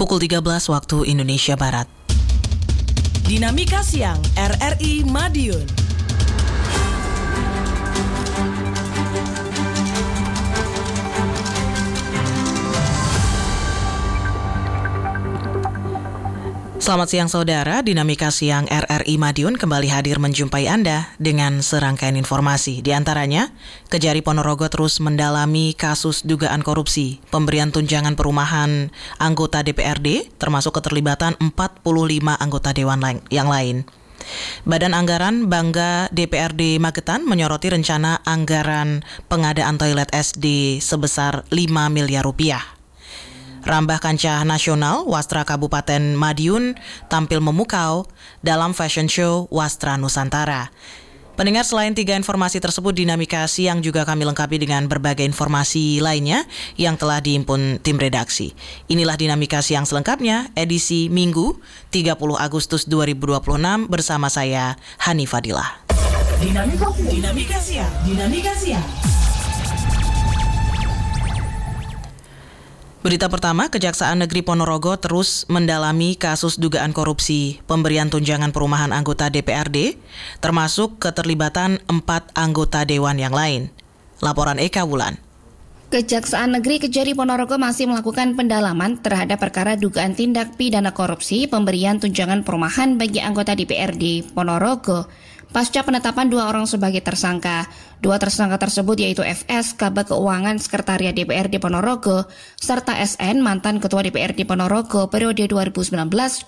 pukul 13 waktu Indonesia Barat. Dinamika Siang RRI Madiun. Selamat siang saudara, Dinamika Siang RRI Madiun kembali hadir menjumpai Anda dengan serangkaian informasi. Di antaranya, Kejari Ponorogo terus mendalami kasus dugaan korupsi, pemberian tunjangan perumahan anggota DPRD, termasuk keterlibatan 45 anggota Dewan yang lain. Badan Anggaran Bangga DPRD Magetan menyoroti rencana anggaran pengadaan toilet SD sebesar 5 miliar rupiah. Rambah kancah nasional, Wastra Kabupaten Madiun tampil memukau dalam fashion show Wastra Nusantara. Pendengar, selain 3 informasi tersebut, Dinamika Siang juga kami lengkapi dengan berbagai informasi lainnya yang telah dihimpun tim redaksi. Inilah Dinamika Siang selengkapnya, edisi Minggu 30 Agustus 2026 bersama saya, Hani Fadilah. Dinamika Siang. Berita pertama, Kejaksaan Negeri Ponorogo terus mendalami kasus dugaan korupsi pemberian tunjangan perumahan anggota DPRD, termasuk keterlibatan 4 anggota Dewan yang lain. Laporan Eka Wulan. Kejaksaan Negeri Kejari Ponorogo masih melakukan pendalaman terhadap perkara dugaan tindak pidana korupsi pemberian tunjangan perumahan bagi anggota DPRD Ponorogo. Pasca penetapan 2 orang sebagai tersangka, 2 tersangka tersebut yaitu FS, Kabag Keuangan Sekretariat DPRD Ponorogo, serta SN, mantan Ketua DPRD Ponorogo periode 2019-2024.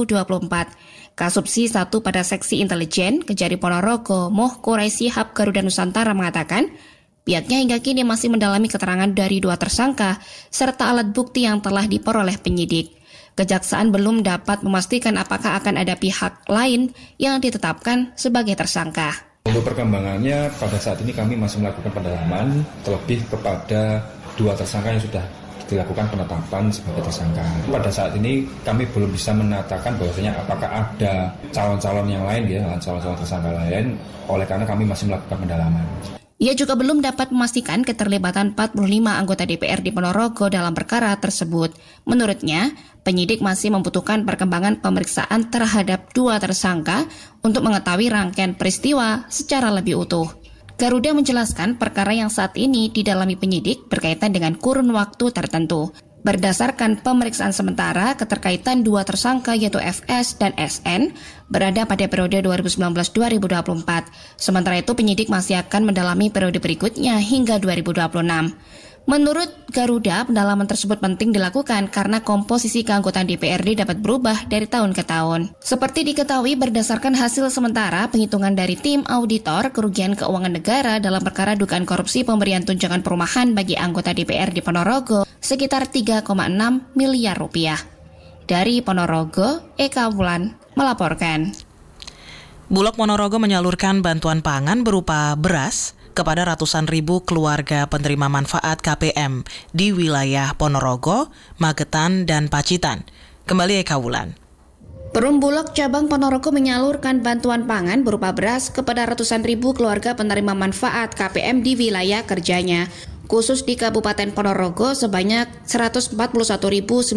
Kasubsi 1 pada Seksi Intelijen Kejari Ponorogo, Moh Quraisy Hab Garuda Nusantara mengatakan, pihaknya hingga kini masih mendalami keterangan dari 2 tersangka, serta alat bukti yang telah diperoleh penyidik. Kejaksaan belum dapat memastikan apakah akan ada pihak lain yang ditetapkan sebagai tersangka. Untuk perkembangannya, pada saat ini kami masih melakukan pendalaman terlebih kepada 2 tersangka yang sudah dilakukan penetapan sebagai tersangka. Pada saat ini kami belum bisa menatakan bahwasanya apakah ada calon-calon yang lain, calon-calon tersangka lain, oleh karena kami masih melakukan pendalaman. Ia juga belum dapat memastikan keterlibatan 45 anggota DPRD Ponorogo dalam perkara tersebut. Menurutnya, penyidik masih membutuhkan perkembangan pemeriksaan terhadap 2 tersangka untuk mengetahui rangkaian peristiwa secara lebih utuh. Garuda menjelaskan perkara yang saat ini didalami penyidik berkaitan dengan kurun waktu tertentu. Berdasarkan pemeriksaan sementara, keterkaitan 2 tersangka yaitu FS dan SN berada pada periode 2019-2024. Sementara itu penyidik masih akan mendalami periode berikutnya hingga 2026. Menurut Garuda, pendalaman tersebut penting dilakukan karena komposisi keanggotaan DPRD dapat berubah dari tahun ke tahun. Seperti diketahui berdasarkan hasil sementara penghitungan dari tim auditor kerugian keuangan negara dalam perkara dugaan korupsi pemberian tunjangan perumahan bagi anggota DPRD Ponorogo sekitar 3,6 miliar rupiah. Dari Ponorogo, Eka Wulan melaporkan. Bulog Ponorogo menyalurkan bantuan pangan berupa beras kepada ratusan ribu keluarga penerima manfaat KPM di wilayah Ponorogo, Magetan, dan Pacitan. Kembali Eka Wulan. Perum Bulog Cabang Ponorogo menyalurkan bantuan pangan berupa beras kepada ratusan ribu keluarga penerima manfaat KPM di wilayah kerjanya. Khusus di Kabupaten Ponorogo sebanyak 141.935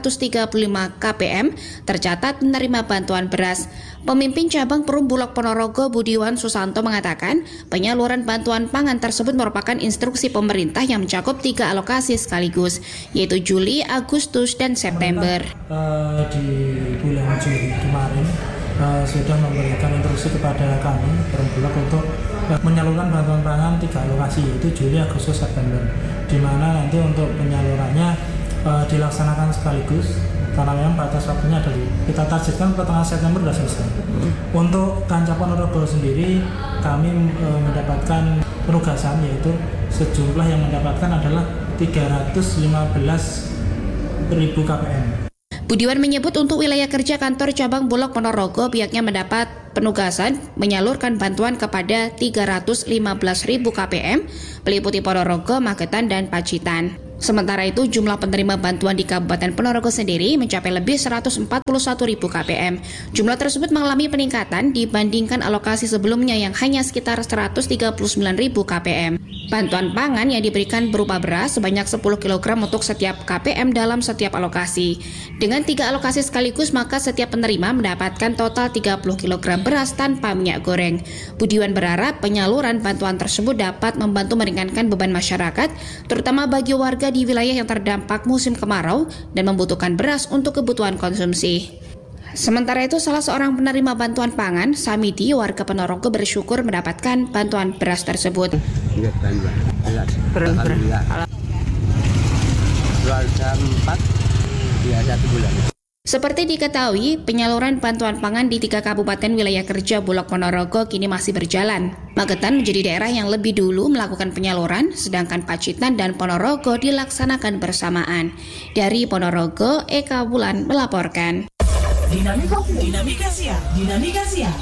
KPM tercatat menerima bantuan beras. Pemimpin cabang Perum Bulog Ponorogo Budiwan Susanto mengatakan penyaluran bantuan pangan tersebut merupakan instruksi pemerintah yang mencakup 3 alokasi sekaligus, yaitu Juli, Agustus, dan September. Di bulan Juli kemarin sudah memberikan instruksi kepada kami Perum Bulog untuk menyalurkan bantuan pangan 3 alokasi, yaitu Juli, Agustus, September, di mana nanti untuk penyalurannya dilaksanakan sekaligus karena memang batas waktunya ada kita targetkan pertengahan September sudah selesai. Untuk Kancah Ponorogo sendiri kami mendapatkan penugasan, yaitu sejumlah yang mendapatkan adalah 315.000 KPM. Budiwan menyebut untuk wilayah kerja kantor cabang Bulog Ponorogo pihaknya mendapat penugasan menyalurkan bantuan kepada 315.000 KPM meliputi Ponorogo, Magetan, dan Pacitan. Sementara itu, jumlah penerima bantuan di Kabupaten Ponorogo sendiri mencapai lebih 141.000 KPM. Jumlah tersebut mengalami peningkatan dibandingkan alokasi sebelumnya yang hanya sekitar 139.000 KPM. Bantuan pangan yang diberikan berupa beras sebanyak 10 kg untuk setiap KPM dalam setiap alokasi. Dengan 3 alokasi sekaligus, maka setiap penerima mendapatkan total 30 kg beras tanpa minyak goreng. Budiwan berharap penyaluran bantuan tersebut dapat membantu meringankan beban masyarakat, terutama bagi warga di wilayah yang terdampak musim kemarau dan membutuhkan beras untuk kebutuhan konsumsi. Sementara itu, salah seorang penerima bantuan pangan, Samiti, warga Ponorogo, bersyukur mendapatkan bantuan beras tersebut. Keluarga 4 ya 1 bulan. Seperti diketahui, penyaluran bantuan pangan di 3 kabupaten wilayah kerja Bulog Ponorogo kini masih berjalan. Magetan menjadi daerah yang lebih dulu melakukan penyaluran, sedangkan Pacitan dan Ponorogo dilaksanakan bersamaan. Dari Ponorogo, Eka Bulan melaporkan. Dinamika Siang.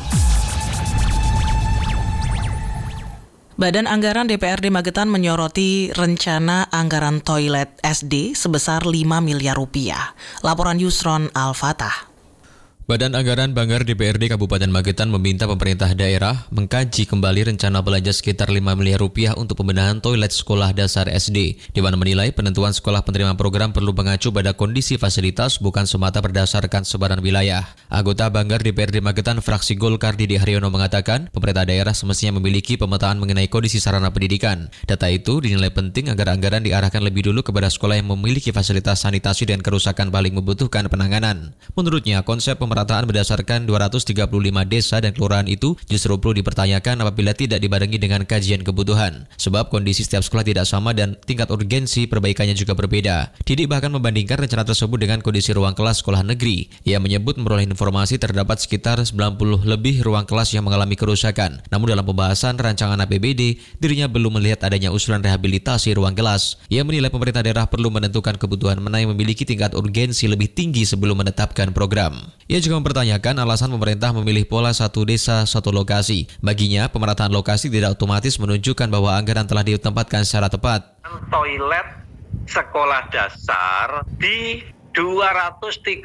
Badan Anggaran DPRD Magetan menyoroti rencana anggaran toilet SD sebesar 5 miliar rupiah. Laporan Yusron Al-Fatah. Badan Anggaran Banggar DPRD Kabupaten Magetan meminta pemerintah daerah mengkaji kembali rencana belanja sekitar 5 miliar rupiah untuk pembenahan toilet sekolah dasar SD. Dewan menilai penentuan sekolah penerima program perlu mengacu pada kondisi fasilitas bukan semata berdasarkan sebaran wilayah. Anggota Banggar DPRD Magetan fraksi Golkar Didi Haryono mengatakan pemerintah daerah semestinya memiliki pemetaan mengenai kondisi sarana pendidikan. Data itu dinilai penting agar anggaran diarahkan lebih dulu kepada sekolah yang memiliki fasilitas sanitasi dan kerusakan paling membutuhkan penanganan. Menurutnya, konsep pemerataan berdasarkan 235 desa dan kelurahan itu justru perlu dipertanyakan apabila tidak dibarengi dengan kajian kebutuhan. Sebab kondisi setiap sekolah tidak sama dan tingkat urgensi perbaikannya juga berbeda. Didik bahkan membandingkan rencana tersebut dengan kondisi ruang kelas sekolah negeri. Ia menyebut memperoleh informasi terdapat sekitar 90 lebih ruang kelas yang mengalami kerusakan. Namun dalam pembahasan rancangan APBD, dirinya belum melihat adanya usulan rehabilitasi ruang kelas. Ia menilai pemerintah daerah perlu menentukan kebutuhan mana yang memiliki tingkat urgensi lebih tinggi sebelum menetapkan program. Ia juga mempertanyakan alasan pemerintah memilih pola satu desa, satu lokasi. Baginya, pemerataan lokasi tidak otomatis menunjukkan bahwa anggaran telah ditempatkan secara tepat. Toilet sekolah dasar di 235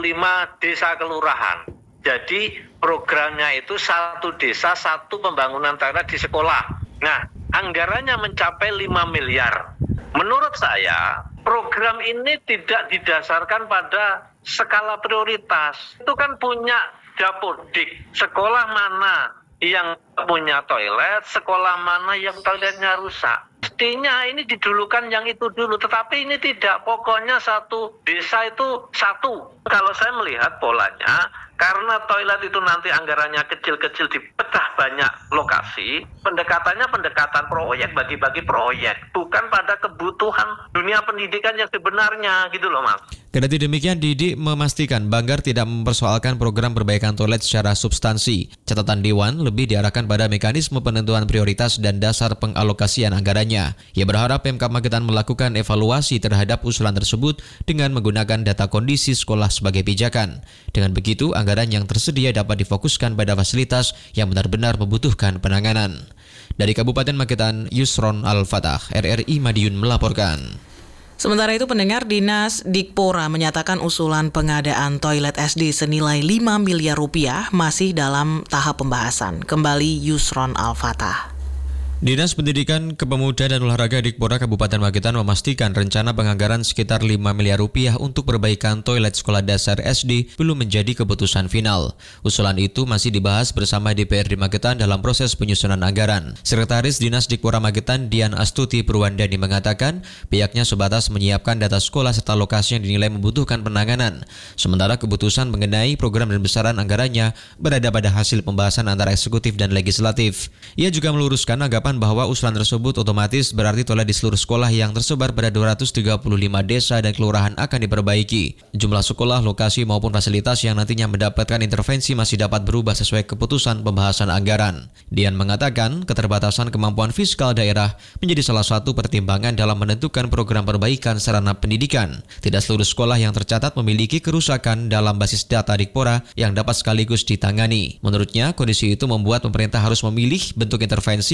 desa kelurahan. Jadi programnya itu satu desa, satu pembangunan toilet di sekolah. Nah, anggarannya mencapai 5 miliar. Menurut saya, program ini tidak didasarkan pada skala prioritas. Itu kan punya Dapodik. Sekolah mana yang punya toilet, sekolah mana yang toiletnya rusak. Mestinya ini didulukan yang itu dulu, tetapi ini tidak. Pokoknya satu desa itu satu. Kalau saya melihat polanya, karena toilet itu nanti anggarannya kecil-kecil dipecah banyak lokasi, pendekatannya pendekatan proyek, bagi-bagi proyek, bukan pada kebutuhan dunia pendidikan yang sebenarnya, gitu loh Mas. Kendati demikian, Didi memastikan Banggar tidak mempersoalkan program perbaikan toilet secara substansi. Catatan Dewan lebih diarahkan pada mekanisme penentuan prioritas dan dasar pengalokasian anggarannya. Ia berharap Pemkab Magetan melakukan evaluasi terhadap usulan tersebut dengan menggunakan data kondisi sekolah sebagai pijakan. Dengan begitu, anggaran yang tersedia dapat difokuskan pada fasilitas yang benar-benar membutuhkan penanganan. Dari Kabupaten Magetan, Yusron Al-Fatah, RRI Madiun melaporkan. Sementara itu, pendengar, Dinas Dikpora menyatakan usulan pengadaan toilet SD senilai 5 miliar rupiah masih dalam tahap pembahasan. Kembali Yusron Al-Fatah. Dinas Pendidikan, Kepemudaan dan Olahraga Dikpora Kabupaten Magetan memastikan rencana penganggaran sekitar 5 miliar rupiah untuk perbaikan toilet sekolah dasar SD belum menjadi keputusan final. Usulan itu masih dibahas bersama DPRD Magetan dalam proses penyusunan anggaran. Sekretaris Dinas Dikpora Magetan, Dian Astuti Purwandani, mengatakan pihaknya sebatas menyiapkan data sekolah serta lokasi yang dinilai membutuhkan penanganan. Sementara keputusan mengenai program dan besaran anggarannya berada pada hasil pembahasan antara eksekutif dan legislatif. Ia juga meluruskan anggapan bahwa usulan tersebut otomatis berarti toilet di seluruh sekolah yang tersebar pada 235 desa dan kelurahan akan diperbaiki. Jumlah sekolah, lokasi maupun fasilitas yang nantinya mendapatkan intervensi masih dapat berubah sesuai keputusan pembahasan anggaran. Dian mengatakan keterbatasan kemampuan fiskal daerah menjadi salah satu pertimbangan dalam menentukan program perbaikan sarana pendidikan. Tidak seluruh sekolah yang tercatat memiliki kerusakan dalam basis data Dikpora yang dapat sekaligus ditangani. Menurutnya, kondisi itu membuat pemerintah harus memilih bentuk intervensi yang dapat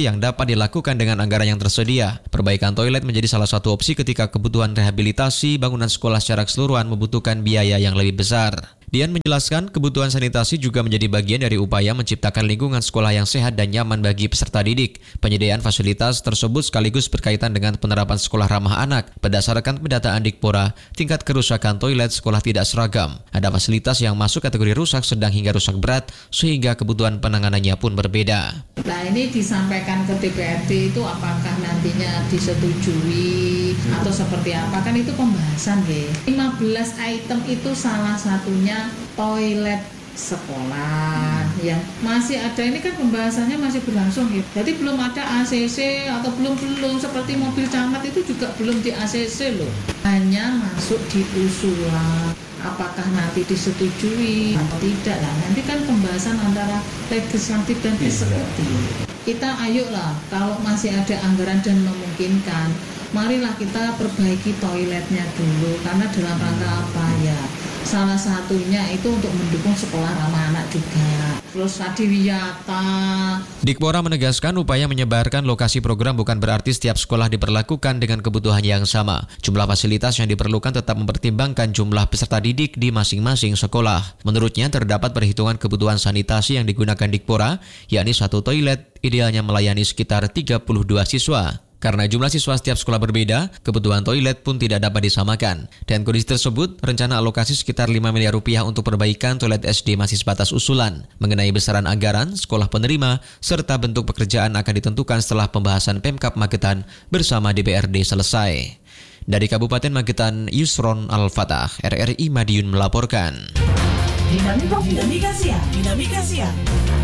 dapat dilakukan dengan anggaran yang tersedia. Perbaikan toilet menjadi salah satu opsi ketika kebutuhan rehabilitasi bangunan sekolah secara keseluruhan membutuhkan biaya yang lebih besar. Dian menjelaskan kebutuhan sanitasi juga menjadi bagian dari upaya menciptakan lingkungan sekolah yang sehat dan nyaman bagi peserta didik. Penyediaan fasilitas tersebut sekaligus berkaitan dengan penerapan sekolah ramah anak. Berdasarkan pendataan Dikpora, tingkat kerusakan toilet sekolah tidak seragam. Ada fasilitas yang masuk kategori rusak sedang hingga rusak berat, sehingga kebutuhan penanganannya pun berbeda. Nah, ini disampaikan ke DPRD itu apakah nantinya disetujui atau seperti apa, kan itu pembahasan ya. 15 item itu salah satunya toilet sekolah yang masih ada, ini kan pembahasannya masih berlangsung gitu. Jadi belum ada ACC atau belum seperti mobil camat itu juga belum di ACC loh. Hanya masuk di usulan. Apakah nanti disetujui atau tidak lah. Nanti kan pembahasan antara legislatif dan eksekutif. Kita ayolah, kalau masih ada anggaran dan memungkinkan, marilah kita perbaiki toiletnya dulu. Karena dalam rangka apa ya? Salah satunya itu untuk mendukung sekolah ramah anak juga. Terus adiwiyata. Dikpora menegaskan upaya menyebarkan lokasi program bukan berarti setiap sekolah diperlakukan dengan kebutuhan yang sama. Jumlah fasilitas yang diperlukan tetap mempertimbangkan jumlah peserta didik di masing-masing sekolah. Menurutnya terdapat perhitungan kebutuhan sanitasi yang digunakan Dikpora, yakni satu toilet idealnya melayani sekitar 32 siswa. Karena jumlah siswa setiap sekolah berbeda, kebutuhan toilet pun tidak dapat disamakan. Dan kondisi tersebut, rencana alokasi sekitar 5 miliar rupiah untuk perbaikan toilet SD masih sebatas usulan. Mengenai besaran anggaran, sekolah penerima, serta bentuk pekerjaan akan ditentukan setelah pembahasan Pemkab Magetan bersama DPRD selesai. Dari Kabupaten Magetan, Yusron Al-Fatah, RRI Madiun melaporkan. Dinamika Siang.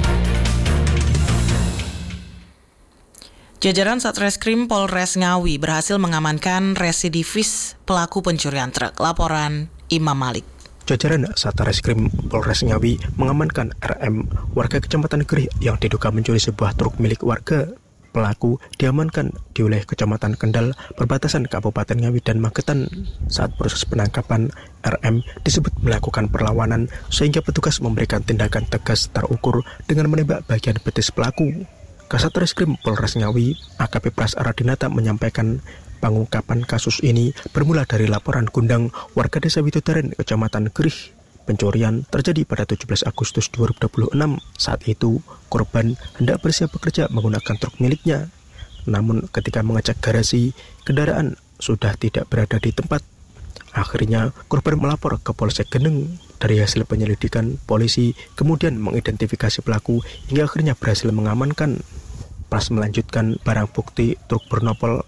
Jajaran Satreskrim Polres Ngawi berhasil mengamankan residivis pelaku pencurian truk. Laporan Imam Malik. Jajaran Satreskrim Polres Ngawi mengamankan RM, warga Kecamatan Gerih yang diduga mencuri sebuah truk milik warga. Pelaku diamankan di wilayah Kecamatan Kendal, perbatasan Kabupaten Ngawi dan Magetan. Saat proses penangkapan, RM disebut melakukan perlawanan sehingga petugas memberikan tindakan tegas terukur dengan menembak bagian betis pelaku. Kasat Reskrim Polres Ngawi, AKP Pras Aradinata menyampaikan pengungkapan kasus ini bermula dari laporan Gundang warga desa Widodaren, Kecamatan Gerih. Pencurian terjadi pada 17 Agustus 2026. Saat itu, korban hendak bersiap bekerja menggunakan truk miliknya. Namun ketika mengecek garasi, kendaraan sudah tidak berada di tempat. Akhirnya, korban melapor ke Polsek Geneng. Dari hasil penyelidikan, polisi kemudian mengidentifikasi pelaku hingga akhirnya berhasil mengamankan. Pras melanjutkan barang bukti truk bernopol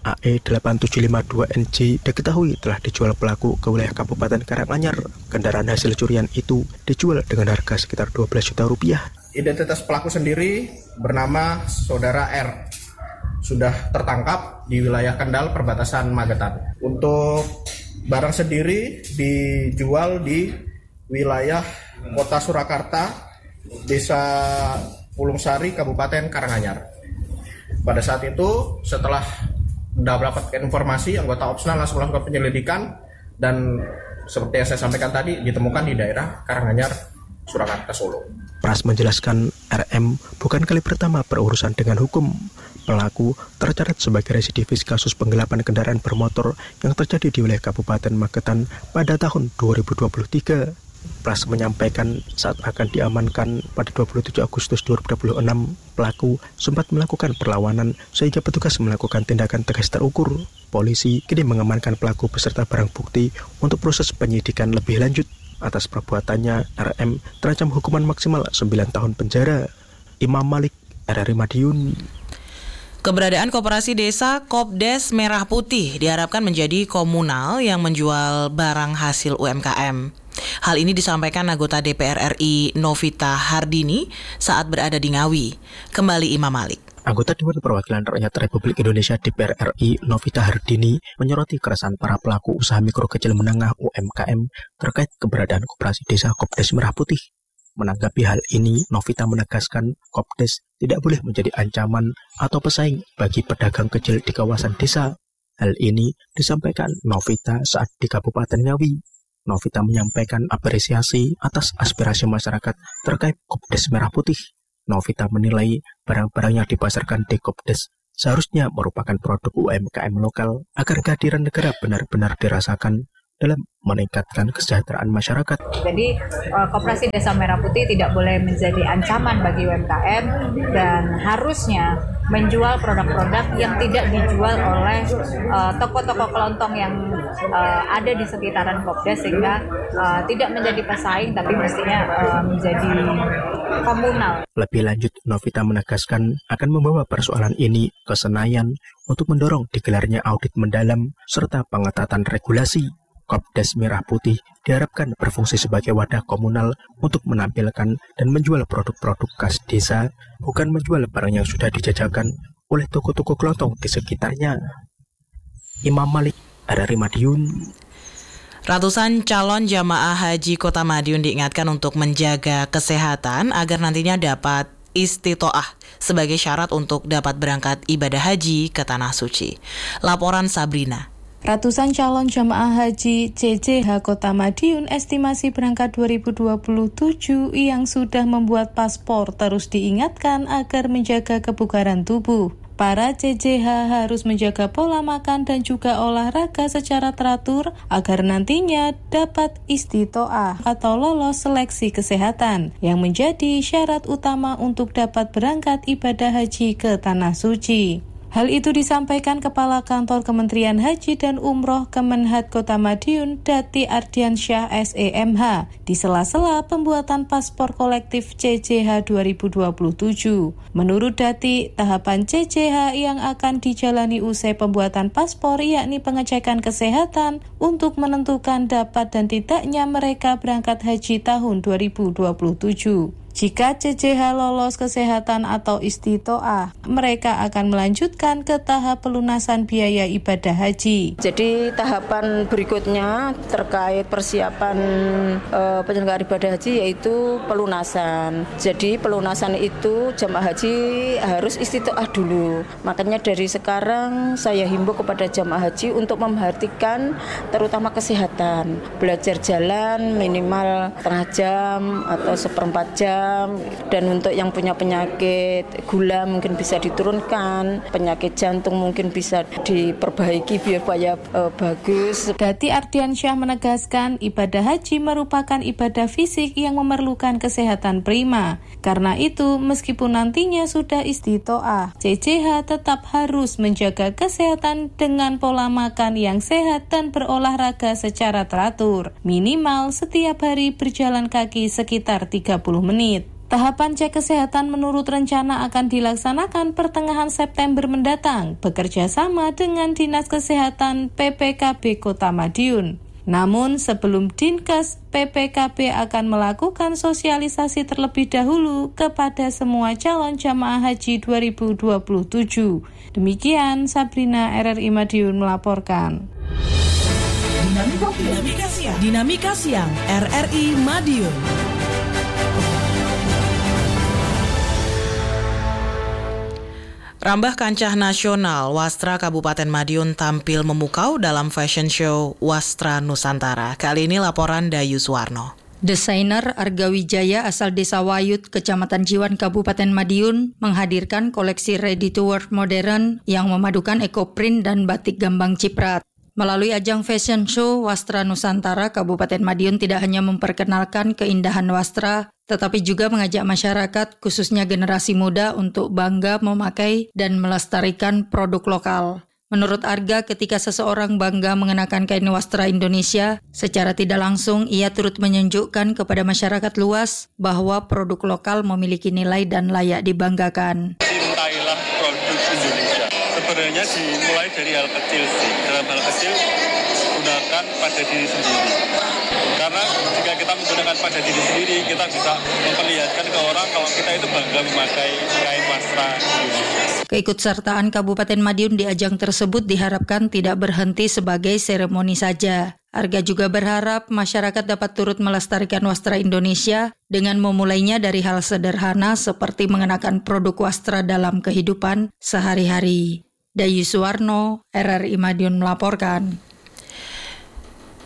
AE8752NJ diketahui telah dijual pelaku ke wilayah Kabupaten Karanganyar. Kendaraan hasil curian itu dijual dengan harga sekitar 12 juta rupiah. Identitas pelaku sendiri bernama Saudara R. Sudah tertangkap di wilayah Kendal perbatasan Magetan. Untuk barang sendiri dijual di wilayah Kota Surakarta, Desa Pulungsari, Kabupaten Karanganyar. Pada saat itu, setelah mendapatkan informasi, anggota Opsnal langsung melakukan penyelidikan dan seperti yang saya sampaikan tadi, ditemukan di daerah Karanganyar, Surakarta, Solo. Pras menjelaskan RM bukan kali pertama berurusan dengan hukum. Pelaku tercatat sebagai residivis kasus penggelapan kendaraan bermotor yang terjadi di wilayah Kabupaten Magetan pada tahun 2023. Pras menyampaikan saat akan diamankan pada 27 Agustus 2026, pelaku sempat melakukan perlawanan sehingga petugas melakukan tindakan tegas terukur. Polisi kini mengamankan pelaku beserta barang bukti untuk proses penyidikan lebih lanjut. Atas perbuatannya, RM terancam hukuman maksimal 9 tahun penjara. Imam Malik, RRI Madiun. Keberadaan Koperasi Desa Kopdes Merah Putih diharapkan menjadi komunal yang menjual barang hasil UMKM. Hal ini disampaikan anggota DPR RI Novita Hardini saat berada di Ngawi. Kembali Imam Malik. Anggota Dewan Perwakilan Rakyat Republik Indonesia DPR RI Novita Hardini menyoroti keresahan para pelaku usaha mikro kecil menengah UMKM terkait keberadaan Koperasi Desa Kopdes Merah Putih. Menanggapi hal ini, Novita menegaskan Kopdes tidak boleh menjadi ancaman atau pesaing bagi pedagang kecil di kawasan desa. Hal ini disampaikan Novita saat di Kabupaten Ngawi. Novita menyampaikan apresiasi atas aspirasi masyarakat terkait Kopdes Merah Putih. Novita menilai barang-barang yang dipasarkan di Kopdes seharusnya merupakan produk UMKM lokal agar kehadiran negara benar-benar dirasakan dalam meningkatkan kesejahteraan masyarakat. Jadi Koperasi Desa Merah Putih tidak boleh menjadi ancaman bagi UMKM dan harusnya menjual produk-produk yang tidak dijual oleh toko-toko kelontong yang ada di sekitaran Kopdes, sehingga tidak menjadi pesaing tapi mestinya menjadi komunal. Lebih lanjut, Novita menegaskan akan membawa persoalan ini ke Senayan untuk mendorong digelarnya audit mendalam serta pengetatan regulasi. Kopdes Merah Putih diharapkan berfungsi sebagai wadah komunal untuk menampilkan dan menjual produk-produk khas desa, bukan menjual barang yang sudah dijajakan oleh toko-toko kelontong di sekitarnya. Imam Malik, RRI Madiun. Ratusan calon jamaah haji Kota Madiun diingatkan untuk menjaga kesehatan agar nantinya dapat istitoah sebagai syarat untuk dapat berangkat ibadah haji ke Tanah Suci. Laporan Sabrina. Ratusan calon jamaah haji CCH Kota Madiun estimasi berangkat 2027 yang sudah membuat paspor terus diingatkan agar menjaga kebugaran tubuh. Para CCH harus menjaga pola makan dan juga olahraga secara teratur agar nantinya dapat istitoah atau lolos seleksi kesehatan yang menjadi syarat utama untuk dapat berangkat ibadah haji ke Tanah Suci. Hal itu disampaikan Kepala Kantor Kementerian Haji dan Umroh Kemenhad Kota Madiun, Dati Ardiansyah SEMH, di sela-sela pembuatan paspor kolektif CCH 2027. Menurut Dati, tahapan CCH yang akan dijalani usai pembuatan paspor yakni pengecekan kesehatan untuk menentukan dapat dan tidaknya mereka berangkat haji tahun 2027. Jika CCH lolos kesehatan atau istitoah, mereka akan melanjutkan ke tahap pelunasan biaya ibadah haji. Jadi tahapan berikutnya terkait persiapan penyelenggaraan ibadah haji yaitu pelunasan. Jadi pelunasan itu jamaah haji harus istitoah dulu. Makanya dari sekarang saya himbau kepada jamaah haji untuk memperhatikan terutama kesehatan. Belajar jalan minimal setengah jam atau seperempat jam. Dan untuk yang punya penyakit gula mungkin bisa diturunkan, penyakit jantung mungkin bisa diperbaiki biar bagus. Dati Ardiansyah menegaskan ibadah haji merupakan ibadah fisik yang memerlukan kesehatan prima. Karena itu, meskipun nantinya sudah istitoah, CCH tetap harus menjaga kesehatan dengan pola makan yang sehat dan berolahraga secara teratur. Minimal setiap hari berjalan kaki sekitar 30 menit. Tahapan cek kesehatan menurut rencana akan dilaksanakan pertengahan September mendatang, bekerja sama dengan Dinas Kesehatan PPKB Kota Madiun. Namun sebelum Dinkes, PPKB akan melakukan sosialisasi terlebih dahulu kepada semua calon jamaah haji 2027. Demikian Sabrina, RRI Madiun melaporkan. Dinamika Siang RRI Madiun. Rambah kancah nasional, Wastra Kabupaten Madiun tampil memukau dalam fashion show Wastra Nusantara. Kali ini laporan Dayus Warno. Desainer Arga Wijaya asal Desa Wayut, Kecamatan Jiwan, Kabupaten Madiun menghadirkan koleksi ready-to-wear modern yang memadukan ekoprint dan batik gambang ciprat. Melalui ajang fashion show Wastra Nusantara, Kabupaten Madiun tidak hanya memperkenalkan keindahan wastra, tetapi juga mengajak masyarakat, khususnya generasi muda, untuk bangga memakai dan melestarikan produk lokal. Menurut Arga, ketika seseorang bangga mengenakan kain wastra Indonesia, secara tidak langsung ia turut menunjukkan kepada masyarakat luas bahwa produk lokal memiliki nilai dan layak dibanggakan. Cintailah produk Indonesia. Sebenarnya dimulai dari hal kecil sih. Dalam hal kecil, gunakan pada diri sendiri. Karena jika kita menggunakan pada diri sendiri, kita bisa memperlihatkan ke orang kalau kita itu bangga memakai kain wastra Indonesia. Keikutsertaan Kabupaten Madiun di ajang tersebut diharapkan tidak berhenti sebagai seremoni saja. Arga juga berharap masyarakat dapat turut melestarikan wastra Indonesia dengan memulainya dari hal sederhana seperti mengenakan produk wastra dalam kehidupan sehari-hari. Dayus Warno, RRI Madiun melaporkan.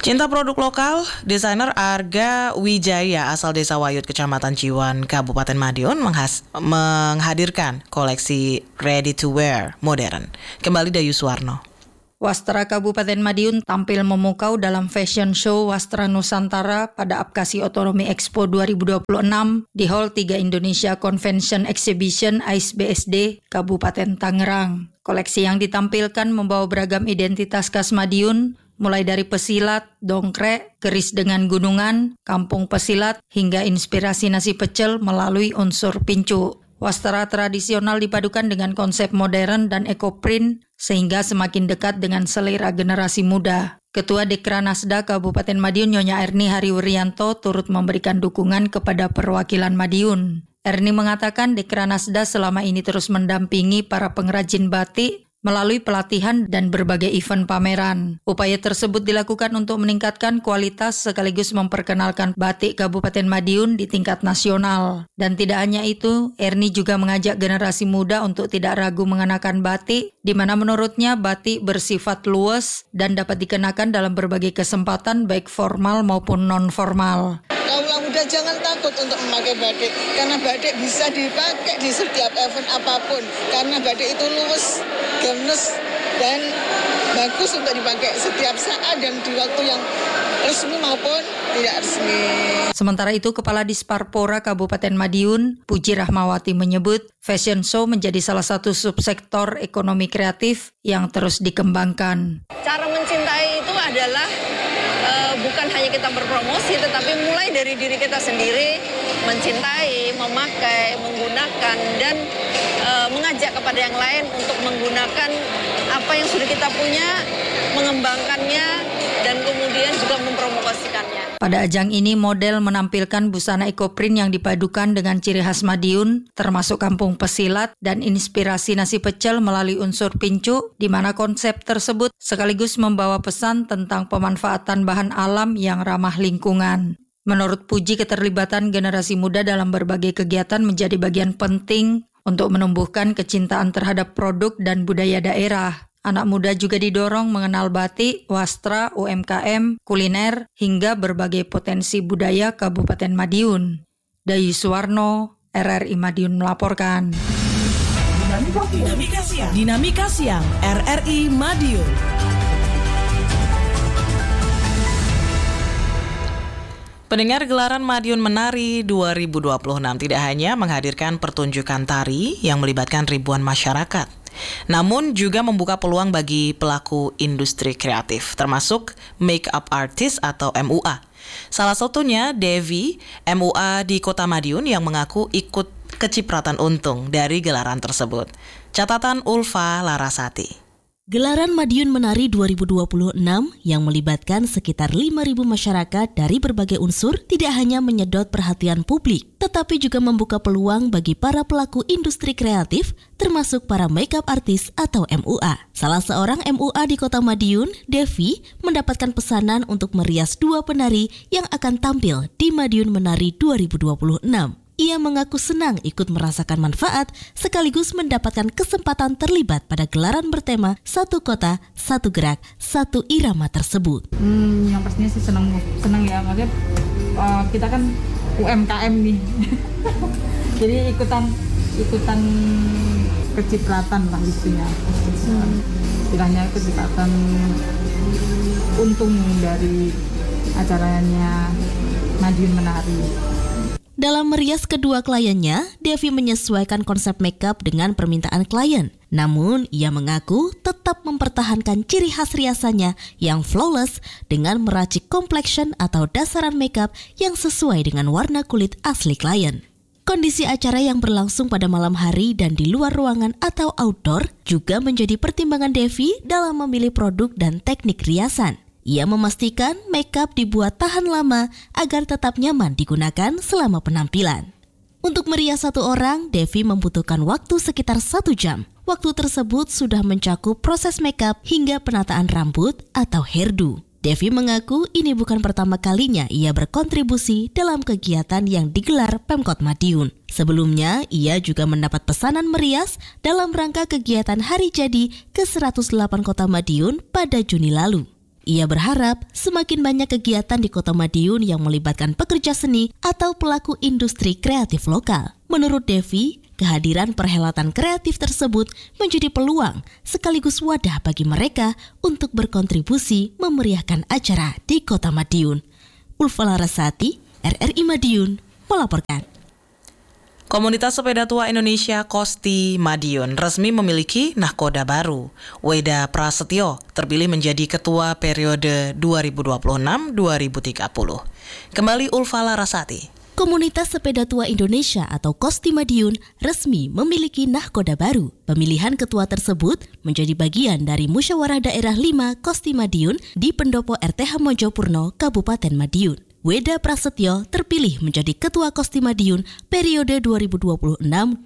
Cinta produk lokal, desainer Arga Wijaya asal Desa Wayut, Kecamatan Ciwan, Kabupaten Madiun menghadirkan koleksi ready to wear modern. Kembali Dayu Suwarno. Wastra Kabupaten Madiun tampil memukau dalam fashion show Wastra Nusantara pada Apkasi Otonomi Expo 2026 di Hall 3 Indonesia Convention Exhibition AISBSD Kabupaten Tangerang. Koleksi yang ditampilkan membawa beragam identitas khas Madiun, mulai dari pesilat, dongkrek, keris dengan gunungan, kampung pesilat, hingga inspirasi nasi pecel melalui unsur pincu. Wastra tradisional dipadukan dengan konsep modern dan ekoprint sehingga semakin dekat dengan selera generasi muda. Ketua Dekranasda Kabupaten Madiun Nyonya Erni Hariwuryanto turut memberikan dukungan kepada perwakilan Madiun. Erni mengatakan Dekranasda selama ini terus mendampingi para pengrajin batik melalui pelatihan dan berbagai event pameran. Upaya tersebut dilakukan untuk meningkatkan kualitas sekaligus memperkenalkan batik Kabupaten Madiun di tingkat nasional. Dan tidak hanya itu, Erni juga mengajak generasi muda untuk tidak ragu mengenakan batik, di mana menurutnya batik bersifat luas dan dapat dikenakan dalam berbagai kesempatan baik formal maupun non-formal. Kaula muda jangan takut untuk memakai batik, karena batik bisa dipakai di setiap event apapun, karena batik itu luwes, ganas, dan bagus untuk dipakai setiap saat dan di waktu yang resmi maupun tidak resmi. Sementara itu, Kepala Disparpora Kabupaten Madiun, Puji Rahmawati menyebut, fashion show menjadi salah satu subsektor ekonomi kreatif yang terus dikembangkan. Cara mencintai itu adalah bukan hanya kita berpromosi, tetapi mulai dari diri kita sendiri mencintai, memakai, menggunakan, dan mengajak kepada yang lain untuk menggunakan apa yang sudah kita punya, mengembangkannya, dan kemudian juga mempromosikannya. Pada ajang ini, model menampilkan busana ekoprint yang dipadukan dengan ciri khas Madiun, termasuk kampung pesilat dan inspirasi nasi pecel melalui unsur pincu, di mana konsep tersebut sekaligus membawa pesan tentang pemanfaatan bahan alam yang ramah lingkungan. Menurut Puji, keterlibatan generasi muda dalam berbagai kegiatan menjadi bagian penting untuk menumbuhkan kecintaan terhadap produk dan budaya daerah. Anak muda juga didorong mengenal batik, wastra, UMKM, kuliner, hingga berbagai potensi budaya Kabupaten Madiun. Dayu Suwarno, RRI Madiun melaporkan. Dinamika Siang, RRI Madiun. Pendengar, gelaran Madiun Menari 2026 tidak hanya menghadirkan pertunjukan tari yang melibatkan ribuan masyarakat, namun juga membuka peluang bagi pelaku industri kreatif, termasuk make-up artist atau MUA. Salah satunya Devi, MUA di Kota Madiun yang mengaku ikut kecipratan untung dari gelaran tersebut. Catatan Ulfa Larasati. Gelaran Madiun Menari 2026 yang melibatkan sekitar 5.000 masyarakat dari berbagai unsur tidak hanya menyedot perhatian publik, tetapi juga membuka peluang bagi para pelaku industri kreatif, termasuk para makeup artist atau MUA. Salah seorang MUA di Kota Madiun, Devi, mendapatkan pesanan untuk merias 2 penari yang akan tampil di Madiun Menari 2026. Ia mengaku senang ikut merasakan manfaat sekaligus mendapatkan kesempatan terlibat pada gelaran bertema Satu Kota, Satu Gerak, Satu Irama tersebut. Yang pastinya sih senang ya, makanya kita kan UMKM nih, jadi ikutan kecipratan lah isunya. Istilahnya kecipratan untung dari acaranya Madiun Menari. Dalam merias kedua kliennya, Devi menyesuaikan konsep makeup dengan permintaan klien. Namun, ia mengaku tetap mempertahankan ciri khas riasannya yang flawless dengan meracik complexion atau dasaran makeup yang sesuai dengan warna kulit asli klien. Kondisi acara yang berlangsung pada malam hari dan di luar ruangan atau outdoor juga menjadi pertimbangan Devi dalam memilih produk dan teknik riasan. Ia memastikan makeup dibuat tahan lama agar tetap nyaman digunakan selama penampilan. Untuk merias satu orang, Devi membutuhkan waktu sekitar 1 jam. Waktu tersebut sudah mencakup proses makeup hingga penataan rambut atau hairdo. Devi mengaku ini bukan pertama kalinya ia berkontribusi dalam kegiatan yang digelar Pemkot Madiun. Sebelumnya, ia juga mendapat pesanan merias dalam rangka kegiatan Hari Jadi ke-108 Kota Madiun pada Juni lalu. Ia berharap semakin banyak kegiatan di Kota Madiun yang melibatkan pekerja seni atau pelaku industri kreatif lokal. Menurut Devi, kehadiran perhelatan kreatif tersebut menjadi peluang sekaligus wadah bagi mereka untuk berkontribusi memeriahkan acara di Kota Madiun. Ulfa Larasati, RRI Madiun, melaporkan. Komunitas Sepeda Tua Indonesia Kosti Madiun resmi memiliki nahkoda baru. Weda Prasetyo terpilih menjadi ketua periode 2026-2030. Kembali Ulfa Larasati. Komunitas Sepeda Tua Indonesia atau Kosti Madiun resmi memiliki nahkoda baru. Pemilihan ketua tersebut menjadi bagian dari Musyawarah Daerah 5 Kosti Madiun di Pendopo RTH Mojopurno, Kabupaten Madiun. Weda Prasetyo terpilih menjadi Ketua Kosti Madiun periode 2026-2030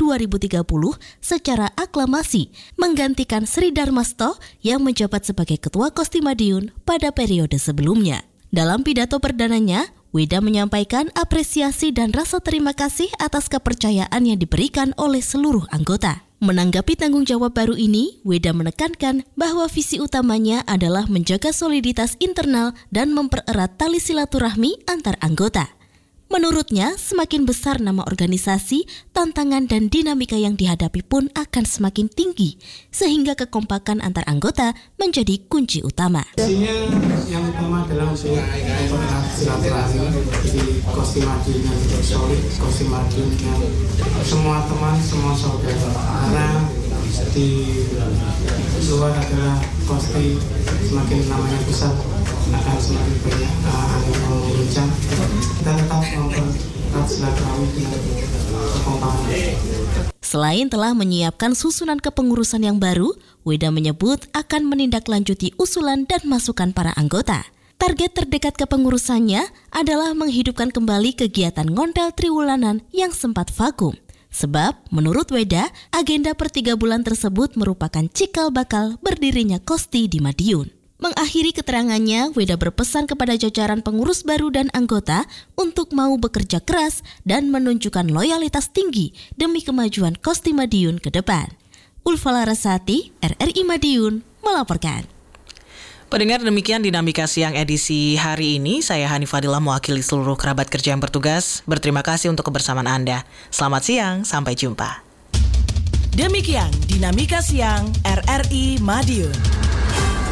secara aklamasi, menggantikan Sri Darmasto yang menjabat sebagai Ketua Kosti Madiun pada periode sebelumnya. Dalam pidato perdananya, Weda menyampaikan apresiasi dan rasa terima kasih atas kepercayaan yang diberikan oleh seluruh anggota. Menanggapi tanggung jawab baru ini, Weda menekankan bahwa visi utamanya adalah menjaga soliditas internal dan mempererat tali silaturahmi antar anggota. Menurutnya, semakin besar nama organisasi, tantangan dan dinamika yang dihadapi pun akan semakin tinggi, sehingga kekompakan antar anggota menjadi kunci utama. Isinya yang utama adalah untuk mempererat silaturahmi di Kosti Madiun yang solid, Kosti Madiun yang semua teman, semua saudara. Karena di luar adalah Kosti semakin namanya besar, akan semakin banyak angin yang menguncang. Kita tetap mempererat silaturahmi dengan kekompakan. Selain telah menyiapkan susunan kepengurusan yang baru, Weda menyebut akan menindaklanjuti usulan dan masukan para anggota. Target terdekat kepengurusannya adalah menghidupkan kembali kegiatan ngondel triwulanan yang sempat vakum. Sebab, menurut Weda, agenda per 3 bulan tersebut merupakan cikal bakal berdirinya Kosti di Madiun. Mengakhiri keterangannya, Weda berpesan kepada jajaran pengurus baru dan anggota untuk mau bekerja keras dan menunjukkan loyalitas tinggi demi kemajuan Kosti Madiun ke depan. Ulfa Larasati, RRI Madiun, melaporkan. Pendengar, demikian dinamika siang edisi hari ini. Saya Hani Fadilah mewakili seluruh kerabat kerja yang bertugas. Berterima kasih untuk kebersamaan Anda. Selamat siang, sampai jumpa. Demikian dinamika siang RRI Madiun.